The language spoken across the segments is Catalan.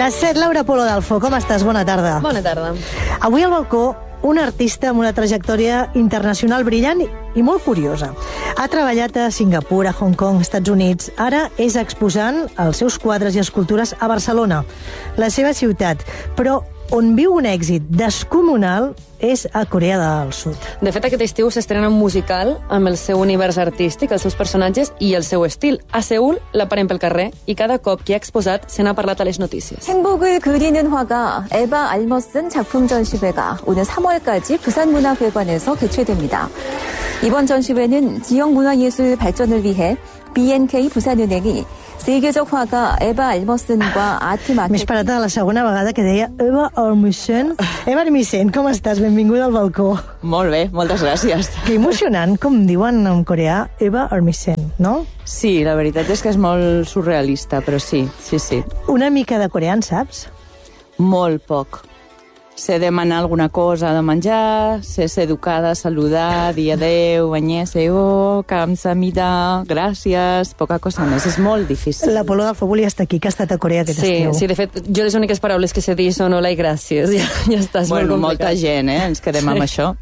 Les 7, Laura Polo d'Alfo, com estàs? Bona tarda. Bona tarda. Avui al balcó, un artista amb una trajectòria internacional brillant i molt curiosa. Ha treballat a Singapur, a Hong Kong, Estats Units. Ara és exposant els seus quadres i escultures a Barcelona, la seva ciutat. Però on viu un èxit descomunal és a Corea del Sud. De fet, aquest estiu s'estrena un musical amb el seu univers artístic, els seus personatges i el seu estil. A Seül la parem pel carrer i cada cop que ha exposat se n'ha parlat a les notícies. 행복을 그리는 화가 에바 알머슨 작품 전시회가 오는 3월까지 부산문화회관에서 개최됩니다. 이번 전시회는 지역 문화예술 발전을 위해 BNK 부산은행이 세계적 화가 에바 알머슨과 아트 마케팅... M'he esperat a la segona vegada que deia Eva Armisen. Eva Armisen, com estàs? Benvinguda al balcó. Molt bé, moltes gràcies. Que emocionant, com diuen en coreà, Eva Armisen, no? Sí, la veritat és que és molt surrealista, però sí. Una mica de coreà, en saps? Molt poc. Sé demanar alguna cosa de menjar, sé ser educada, saludar, dir adeu, annyeonghaseyo, kamsahamnida, gràcies, poca cosa més. És molt difícil. La Polo d'Alfo volia estar aquí, que ha estat a Corea aquest estiu. Sí, de fet, jo les úniques paraules que sé dir són hola i gràcies. Ja estàs molt complicat. Molta gent, ens quedem amb això.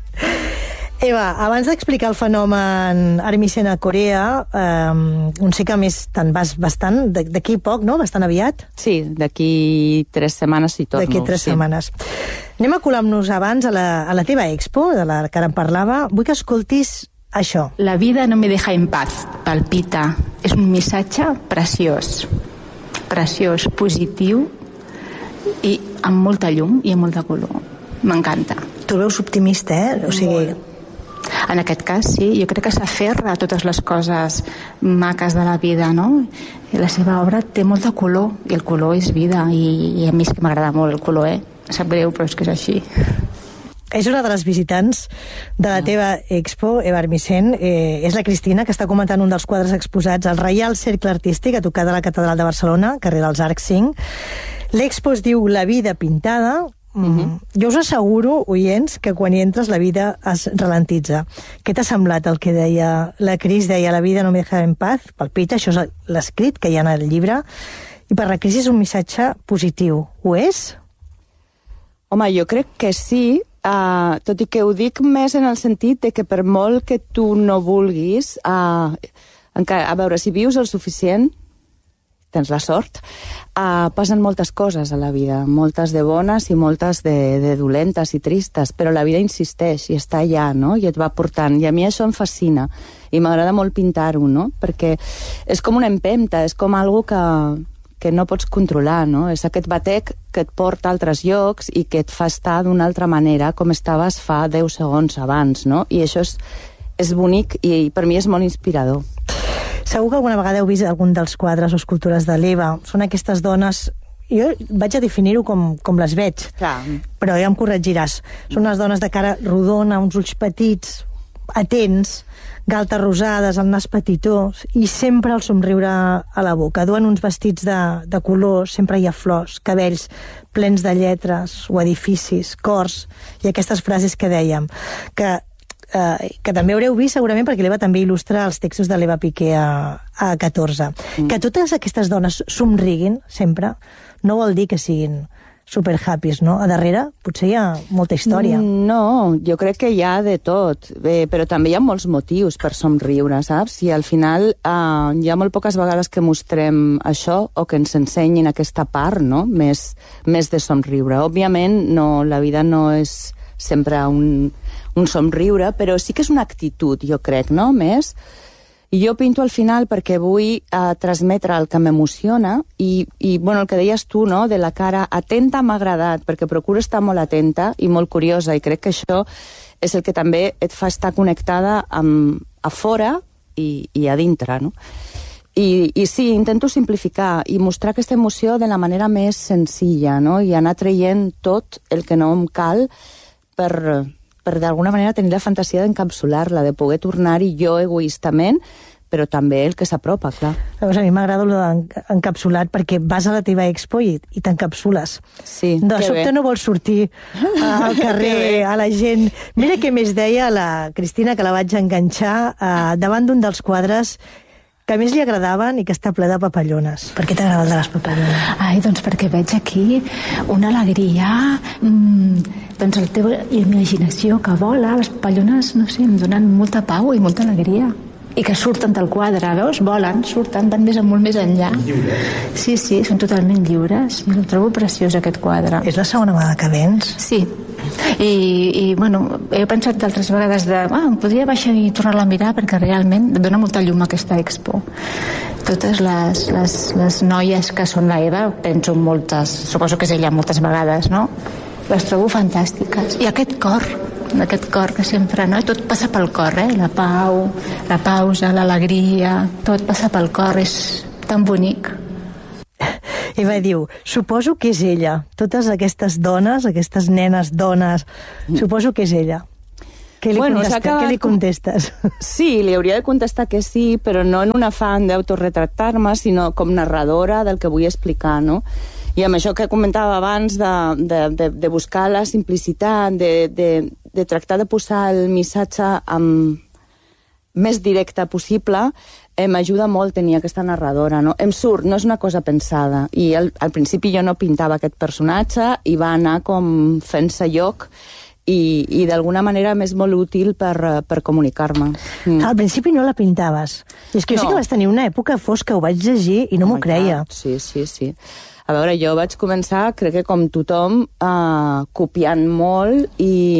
Eva, abans d'explicar el fenomen Armisen a Corea, on sé que a més te'n vas bastant, d'aquí poc, no? Bastant aviat? Sí, d'aquí 3 setmanes hi torno. D'aquí 3 setmanes. Anem a colar-nos abans a la teva expo, de la que ara en parlava. Vull que escoltis això. La vida no me deja en paz, palpita. És un missatge preciós. Preciós, positiu i amb molta llum i amb molta color. M'encanta. Tu el veus optimista, O sigui... En aquest cas, sí, jo crec que s'aferra a totes les coses maques de la vida, no? I la seva obra té molta color, i el color és vida, i a mi és que m'agrada molt el color, Em sap greu, però és que és així. És una de les visitants de la teva expo, Eva Armisen, és la Cristina, que està comentant un dels quadres exposats al Reial Cercle Artístic, a tocar de la Catedral de Barcelona, carrer dels Arcs 5. L'expo es diu La vida pintada. Jo us asseguro, oients, que quan hi entres la vida es ralentitza. Què t'ha semblat el que deia la Cris? Deia la vida no me deja en paz, palpita, això és l'escrit que hi ha en el llibre, i per la Cris és un missatge positiu. Ho és? Home, jo crec que sí, tot i que ho dic més en el sentit de que per molt que tu no vulguis, a veure, si vius el suficient, tens la sort, passen moltes coses a la vida, moltes de bones i moltes de dolentes i tristes, però la vida insisteix i està allà, no? I et va portant. I a mi això em fascina i m'agrada molt pintar-ho, no? Perquè és com una empenta, és com algo que no pots controlar, no? És aquest batec que et porta a altres llocs i que et fa estar d'una altra manera com estaves fa 10 segons abans, no? I això és bonic i per mi és molt inspirador. Segur que alguna vegada heu vist algun dels quadres o escultures de l'Eva. Són aquestes dones... Jo vaig a definir-ho com les veig, Clar. Però ja em corregiràs. Són unes dones de cara rodona, uns ulls petits, atents, galtes rosades, el nas petitó, i sempre el somriure a la boca. Duen uns vestits de color, sempre hi ha flors, cabells plens de lletres o edificis, cors, i aquestes frases que dèiem, que també haureu vist segurament perquè l'Eva també il·lustra els textos de l'Eva Piqué a 14. Que totes aquestes dones somriguin sempre no vol dir que siguin super happys, no? A darrere potser hi ha molta història. No, jo crec que hi ha de tot, però també hi ha molts motius per somriure, saps? I al final hi ha molt poques vegades que mostrem això o que ens ensenyin aquesta part, no? Més de somriure. Òbviament, la vida no és sempre un somriure, però sí que és una actitud, jo crec, no? Més. I jo pinto al final perquè vull transmetre el que m'emociona i bueno, el que deies tu, no?, de la cara atenta m'ha agradat, perquè procuro estar molt atenta i molt curiosa, i crec que això és el que també et fa estar connectada a fora i a dintre, no? I sí, intento simplificar i mostrar aquesta emoció de la manera més senzilla, no?, i anar traient tot el que no em cal per d'alguna manera tenir la fantasia d'encapsular-la, de poder tornar-hi jo egoistament, però també el que s'apropa, clar. Llavors, a mi m'agrada el d'encapsulat perquè vas a la teva expo i t'encapsules. Sí, de sobte no vols sortir al carrer, a la gent. Mira què més deia la Cristina, que la vaig enganxar davant d'un dels quadres que més li agradaven i que està ple de papallones. Per què t'agrada el de les papallones? Ai, doncs perquè veig aquí una alegria, doncs la teva imaginació que vola, les papallones, no sé, em donen molta pau i molta alegria. I que surten del quadre, veus? Volen, surten, van molt més enllà. Sí, són totalment lliures. I el trobo preciós, aquest quadre. És la segona vegada que vens? Sí. I bueno, he pensat d'altres vegades em podria baixar i tornar-la a mirar perquè realment dona molta llum a aquesta expo. Totes les noies que són la Eva, penso moltes, suposo que és ella moltes vegades, no? Les trobo fantàstiques. I aquest cor que sempre, no? Tot passa pel cor, la pau, la pausa, l'alegria, tot passa pel cor, és tan bonic. Eva diu, suposo que és ella. Totes aquestes dones, aquestes nenes dones, suposo que és ella. Què li contestes? Sí, li hauria de contestar que sí, però no en un afany d'autoretractar-me, sinó com narradora del que vull explicar, no? I amb això que comentava abans de buscar la simplicitat, de tractar de posar el missatge més directe possible, m'ajuda molt tenir aquesta narradora, no? Em surt, no és una cosa pensada. I al principi jo no pintava aquest personatge i va anar com fent-se lloc i d'alguna manera m'és molt útil per comunicar-me. Al principi no la pintaves. És que jo sí que vas tenir una època fosca, ho vaig llegir i no m'ho creia. Sí. A veure, jo vaig començar, crec que com tothom, copiant molt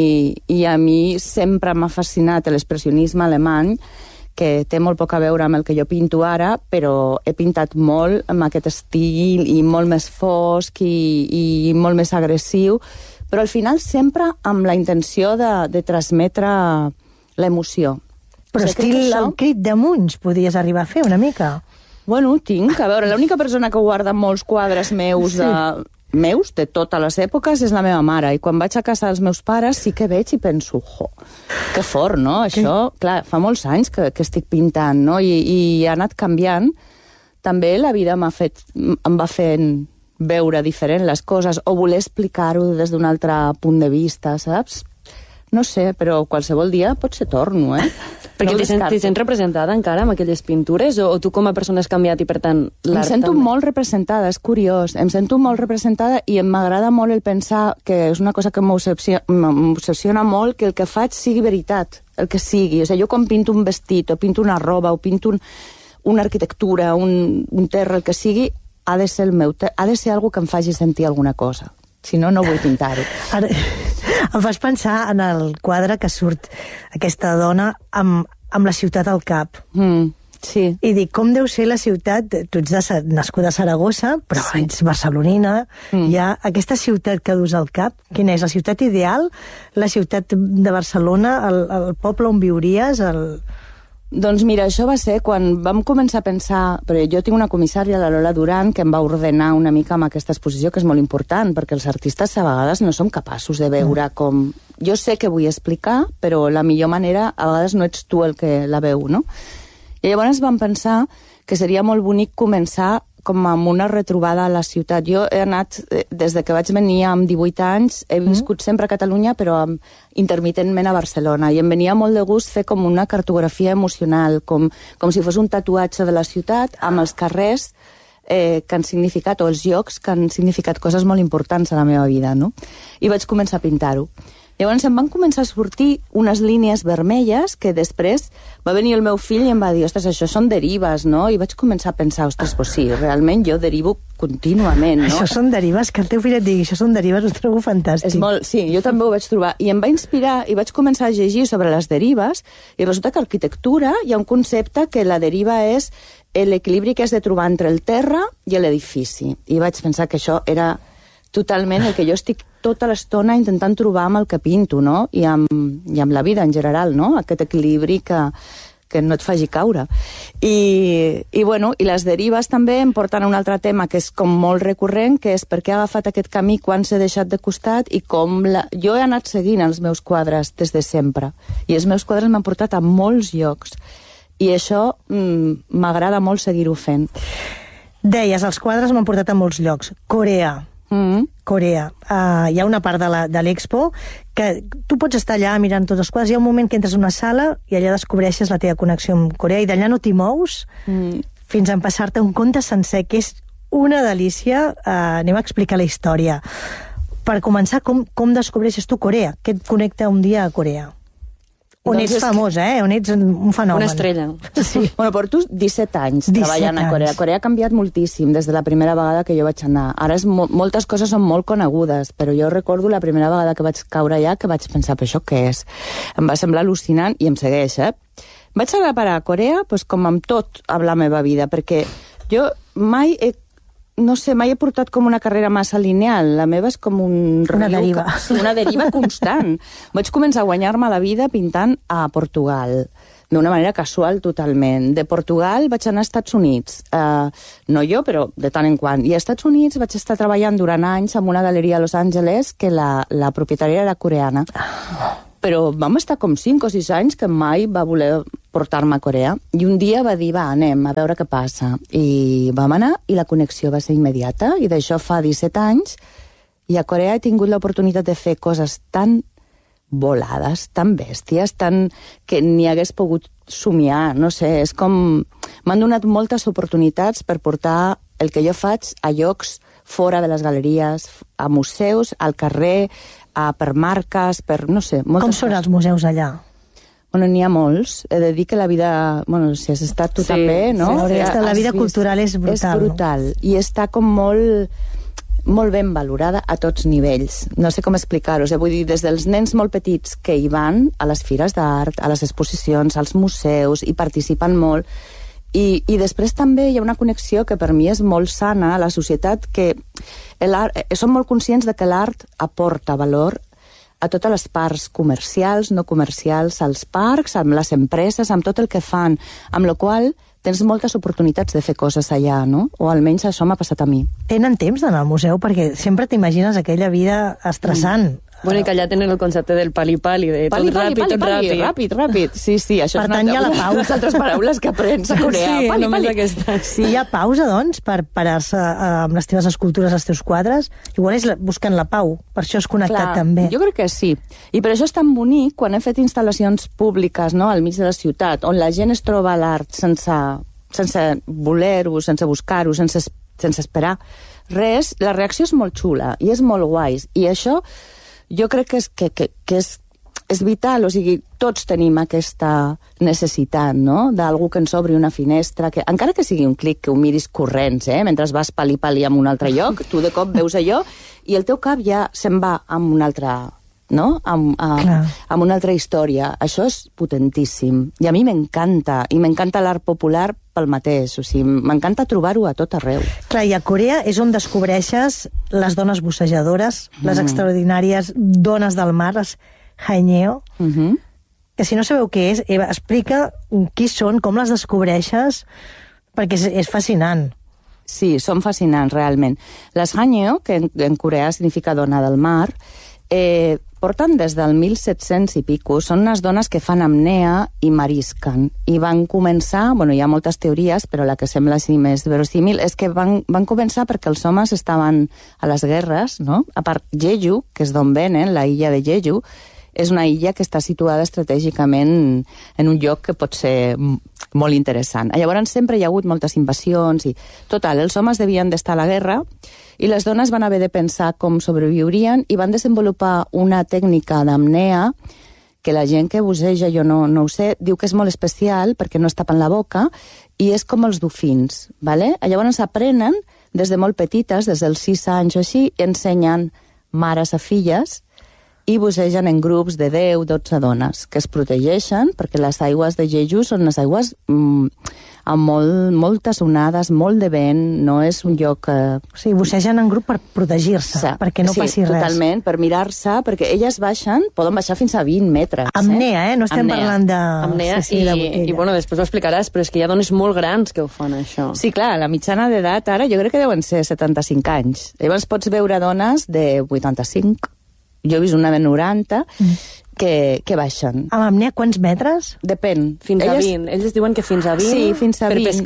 i a mi sempre m'ha fascinat l'expressionisme alemany, que té molt poc a veure amb el que jo pinto ara, però he pintat molt amb aquest estil i molt més fosc i molt més agressiu, però al final sempre amb la intenció de transmetre l'emoció. Però estil el Crit de Munch podies arribar a fer una mica. Bueno, a veure, l'única persona que guarda molts quadres meus de totes les èpoques és la meva mare, i quan vaig a casa dels meus pares sí que veig i penso, que fort, no? Això, clar, fa molts anys que estic pintant, no? I ha anat canviant. També la vida em va fent veure diferent les coses o voler explicar-ho des d'un altre punt de vista, saps? No sé, però qualsevol dia potser torno, Perquè t'hi sents representada encara amb aquelles pintures o tu com a persona has canviat i per tant l'art Em sento molt representada, és curiós. Em sento molt representada i m'agrada molt el pensar que és una cosa que m'obsessiona molt, que el que faig sigui veritat, el que sigui. O sigui, jo quan pinto un vestit o pinto una roba o pinto una arquitectura, un terra, el que sigui, ha de ser algo que em faci sentir alguna cosa. Si no, no vull pintar-ho. Ara, em fas pensar en el quadre que surt aquesta dona amb la ciutat al cap. Sí. I dic, com deu ser la ciutat? Tu ets nascuda a Saragossa, però ets barcelonina. Hi ha aquesta ciutat que dus al cap. Quina és? La ciutat ideal? La ciutat de Barcelona? El poble on viuries? Doncs mira, això va ser quan vam començar a pensar, però jo tinc una comissària, la Lola Duran, que em va ordenar una mica amb aquesta exposició, que és molt important, perquè els artistes a vegades no som capaços de veure com... Jo sé que vull explicar, però la millor manera a vegades no ets tu el que la veu, no? I llavors vam pensar que seria molt bonic començar com amb una retrobada a la ciutat. Jo he anat, des de que vaig venir amb 18 anys, he viscut sempre a Catalunya, però intermitentment a Barcelona, i em venia molt de gust fer com una cartografia emocional, com si fos un tatuatge de la ciutat amb els carrers que han significat, o els llocs que han significat coses molt importants a la meva vida, no? I vaig començar a pintar-ho. Llavors em van començar a sortir unes línies vermelles que després va venir el meu fill i em va dir, ostres, això són derives, no? I vaig començar a pensar, ostres, pues sí, realment jo derivo contínuament, no? Això són derives, que el teu fill et digui, això són derives, ho trobo fantàstic. És molt, sí, jo també ho vaig trobar. I em va inspirar i vaig començar a llegir sobre les derives i resulta que a arquitectura hi ha un concepte que la deriva és l'equilibri que has de trobar entre el terra i l'edifici. I vaig pensar que això era totalment el que jo estic tota l'estona intentant trobar amb el que pinto, no? I amb la vida en general, no? Aquest equilibri que no et faci caure. I les derives també em porten a un altre tema que és com molt recurrent, que és per què he agafat aquest camí quan s'he deixat de costat i com jo he anat seguint els meus quadres des de sempre. I els meus quadres m'han portat a molts llocs. I això m'agrada molt seguir-ho fent. Deies, els quadres m'han portat a molts llocs. Corea. Corea. Hi ha una part de l'Expo que tu pots estar allà mirant tots els quadres, hi ha un moment que entres a una sala i allà descobreixes la teva connexió amb Corea i d'allà no t'hi mous fins a empassar-te un conte sencer, que és una delícia. Anem a explicar la història. Per començar, com descobreixes tu Corea? Què et connecta un dia a Corea? On ets famós, on ets un fenomen. Una estrella. Sí. Bueno, porto 17 anys treballant a Corea. Corea ha canviat moltíssim des de la primera vegada que jo vaig anar. Ara moltes coses són molt conegudes, però jo recordo la primera vegada que vaig caure allà que vaig pensar, però això què és? Em va semblar al·lucinant i em segueix, Vaig anar a parar a Corea com amb tot a la meva vida, perquè jo mai he portat com una carrera massa lineal. La meva és com una deriva constant. Vaig començar a guanyar-me la vida pintant a Portugal, d'una manera casual totalment. De Portugal vaig anar als Estats Units. No jo, però de tant en quant. I als Estats Units vaig estar treballant durant anys en una galeria a Los Angeles que la propietària era coreana. Però vam estar com 5 o 6 anys que mai va voler portar-me a Corea. I un dia va dir, anem a veure què passa. I vam anar i la connexió va ser immediata. I d'això fa 17 anys. I a Corea he tingut l'oportunitat de fer coses tan volades, tan bèsties, que ni hagués pogut somiar. No sé, és com... M'han donat moltes oportunitats per portar el que jo faig a llocs fora de les galeries, a museus, al carrer, per marques, no sé... Com són els museus allà? Bueno, n'hi ha molts. He de dir que la vida... Bueno, si has estat tu també, no? Sí, la vida cultural és brutal. És brutal. I està com molt ben valorada a tots nivells. No sé com explicar-ho. Vull dir, des dels nens molt petits que hi van a les fires d'art, a les exposicions, als museus, i participen molt. I després també hi ha una connexió que per mi és molt sana a la societat, que som molt conscients de que l'art aporta valor a totes les parts comercials, no comercials, als parcs, amb les empreses, amb tot el que fan, amb la qual tens moltes oportunitats de fer coses allà, no? O almenys això m'ha passat a mi. Tenen temps d'anar al museu? Perquè sempre t'imagines aquella vida estressant. Bueno, i que allà tenen el concepte del pali-pali, de tot ràpid. Ràpid. Sí, això per tant, hi ha la pausa. Les altres paraules que aprens a Corea. Sí, només aquestes. Sí, hi ha pausa, doncs, per parar-se amb les teves escultures, els teus quadres. Igual és buscant la pau, per això has connectat també. Jo crec que sí. I per això és tan bonic quan hem fet instal·lacions públiques, no?, al mig de la ciutat, on la gent es troba l'art sense voler-ho, sense buscar-ho, sense esperar res. La reacció és molt xula i és molt guai. I això jo crec que és vital, o sigui, tots tenim aquesta necessitat, no?, d'algú que ens obri una finestra, que encara que sigui un clic, que ho miris corrents, mentre vas pali-pali en un altre lloc, tu de cop veus allò i el teu cap ja se'n va amb un altre, no?, amb una altra història. Això és potentíssim. I a mi m'encanta, i m'encanta l'art popular pel mateix, o sigui, m'encanta trobar-ho a tot arreu. Clar, i a Corea és on descobreixes les dones bussejadores, les extraordinàries dones del mar, les haenyeo, que si no sabeu què és, Eva, explica qui són, com les descobreixes, perquè és fascinant. Sí, són fascinants, realment. Les haenyeo, que en coreà significa dona del mar, porten des del 1700 i pico. Són unes dones que fan apnea i marisquen. I van començar, bueno, hi ha moltes teories, però la que sembla així més verosímil és que van començar perquè els homes estaven a les guerres, no? A part, Jeju, que és d'on venen, la illa de Jeju, és una illa que està situada estratègicament en un lloc que pot ser molt interessant. Llavors sempre hi ha hagut moltes invasions i total, els homes devien d'estar a la guerra i les dones van haver de pensar com sobreviurien i van desenvolupar una tècnica d'apnea que la gent que busseja, jo no ho sé, diu que és molt especial perquè no es tapen la boca i és com els dofins, ¿vale? Llavors aprenen des de molt petites, des dels 6 anys o així, i ensenyen mares a filles i bussegen en grups de 10, 12 dones que es protegeixen perquè les aigües de Jeju són unes aigües amb moltes onades, molt de vent, no és un lloc... O sigui, bussegen en grup per protegir-se, perquè no passi res. Sí, totalment, per mirar-se, perquè elles poden baixar fins a 20 metres. Apnea, no estem parlant de... Apnea, i bueno, després ho explicaràs, però és que hi ha dones molt grans que ho fan, això. Sí, clar, la mitjana d'edat ara jo crec que deuen ser 75 anys. Llavors pots veure dones de 85. Jo he vist una de 90 que baixen. Amb apnea, quants metres? Depèn. Fins a 20. Ells diuen que fins a 20 sí, fins a per 20. pescar.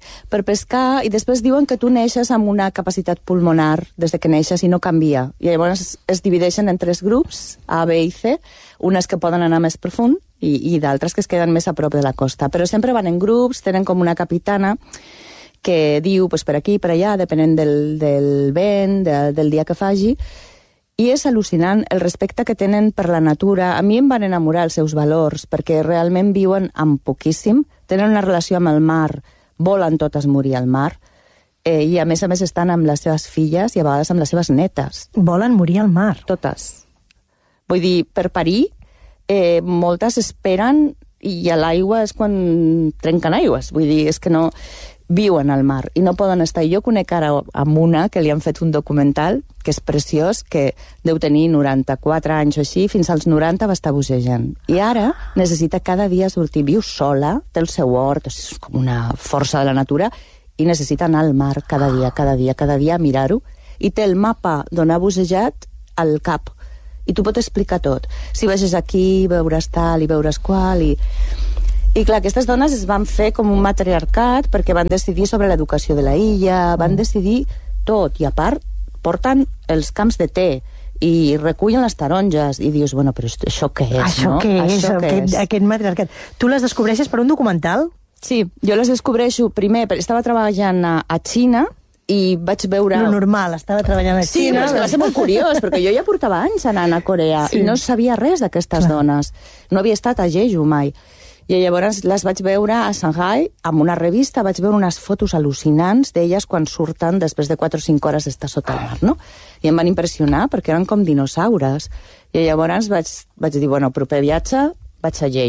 per pescar, i després diuen que tu neixes amb una capacitat pulmonar des de que neixes i no canvia. I llavors es divideixen en 3 grups, A, B i C, unes que poden anar més profund i d'altres que es queden més a prop de la costa. Però sempre van en grups, tenen com una capitana que diu pues, per aquí, per allà, depenent del vent, del dia que faci. I és al·lucinant el respecte que tenen per la natura. A mi em van enamorar els seus valors, perquè realment viuen amb poquíssim, tenen una relació amb el mar, volen totes morir al mar, i a més estan amb les seves filles i a vegades amb les seves netes. Volen morir al mar? Totes. Vull dir, per parir, moltes esperen i a l'aigua és quan trenquen aigües. Vull dir, és que no... viuen al mar i no poden estar. Jo conec ara amb una que li han fet un documental que és preciós, que deu tenir 94 anys o així, fins als 90 va estar bussejant. I ara necessita cada dia sortir, viu sola, té el seu hort, és com una força de la natura, i necessita anar al mar cada dia a mirar-ho, i té el mapa d'on ha bussejat al cap. I t'ho pot explicar tot. Si vagis aquí, veuràs tal i veuràs qual, I clar, aquestes dones es van fer com un matriarcat perquè van decidir sobre l'educació de la illa, van decidir tot, i a part porten els camps de té i recullen les taronges, i dius, bueno, però això què és, això no? Què és, aquest matriarcat? Tu les descobreixes per un documental? Sí, jo les descobreixo primer, estava treballant a Xina i vaig veure... Lo normal, estava treballant a Xina. Sí, però va ser molt curiós, perquè jo ja portava anys anant a Corea i no sabia res d'aquestes dones. No havia estat a Jeju mai. I llavors les vaig veure a Shanghai, amb una revista, vaig veure unes fotos al·lucinants d'elles quan surten després de 4 o 5 hores d'estar sota el mar, no? I em van impressionar perquè eren com dinosaures. I llavors vaig dir, bueno, proper viatge vaig a Jeju.